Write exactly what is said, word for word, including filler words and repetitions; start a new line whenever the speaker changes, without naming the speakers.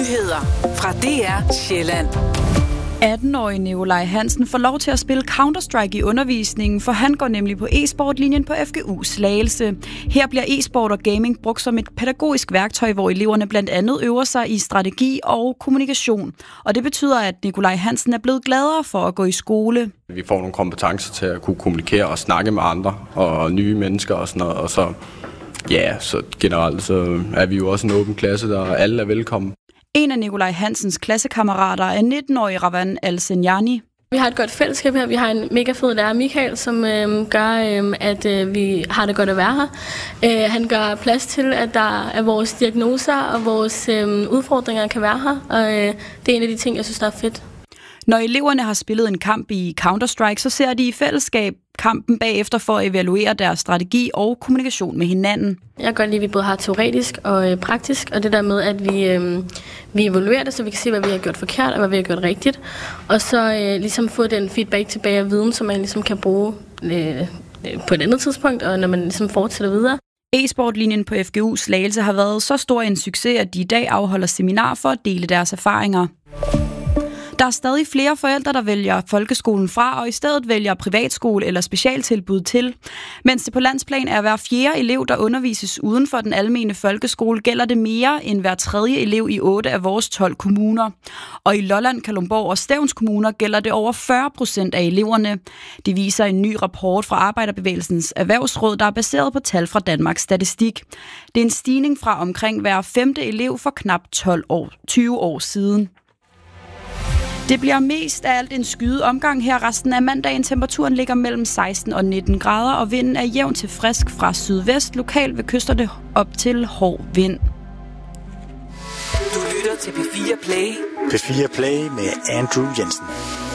Nyheder fra D R Sjælland.
atten-årige Nikolaj Hansen får lov til at spille Counter-Strike i undervisningen, for han går nemlig på e-sport-linjen på F G U Slagelse. Her bliver e-sport og gaming brugt som et pædagogisk værktøj, hvor eleverne blandt andet øver sig i strategi og kommunikation. Og det betyder, at Nikolaj Hansen er blevet gladere for at gå i skole.
Vi får nogle kompetencer til at kunne kommunikere og snakke med andre og nye mennesker og sådan noget, og så ja, så generelt så er vi jo også en åben klasse, der alle er velkommen.
En af Nikolaj Hansens klassekammerater er nitten-årige Ravan Al-Senjani.
Vi har et godt fællesskab her. Vi har en mega fed lærer, Michael, som øh, gør, øh, at øh, vi har det godt at være her. Øh, han gør plads til, at der er vores diagnoser og vores øh, udfordringer kan være her. Og øh, det er en af de ting, jeg synes, der er fedt.
Når eleverne har spillet en kamp i Counter-Strike, så ser de i fællesskab kampen bagefter for at evaluere deres strategi og kommunikation med hinanden.
Jeg kan godt lide, at vi både har teoretisk og øh, praktisk, og det der med, at vi, øh, vi evaluerer det, så vi kan se, hvad vi har gjort forkert og hvad vi har gjort rigtigt. Og så øh, ligesom få den feedback tilbage af viden, som man ligesom kan bruge øh, på et andet tidspunkt, og når man ligesom fortsætter videre.
E-sportlinjen på F G U Slagelse har været så stor en succes, at de i dag afholder seminar for at dele deres erfaringer. Der er stadig flere forældre, der vælger folkeskolen fra, og i stedet vælger privatskole eller specialtilbud til. Mens det på landsplan er hver fjerde elev, der undervises uden for den almene folkeskole, gælder det mere end hver tredje elev i otte af vores tolv kommuner. Og i Lolland, Kalundborg og Stevns kommuner gælder det over fyrre procent af eleverne. Det viser en ny rapport fra Arbejderbevægelsens Erhvervsråd, der er baseret på tal fra Danmarks Statistik. Det er en stigning fra omkring hver femte elev for knap tolv år, tyve år siden. Det bliver mest af alt en skyet omgang her resten af mandagen. Temperaturen ligger mellem seksten og nitten grader, og vinden er jævn til frisk fra sydvest. Lokalt ved kysterne op til hård vind.
Du lytter til P fire Play.
P fire Play med Andrew Jensen.